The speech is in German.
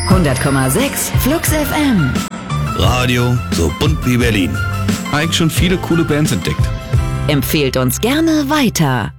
100,6 Flux FM. Radio so bunt wie Berlin. Habe ich schon viele coole Bands entdeckt. Empfehlt uns gerne weiter.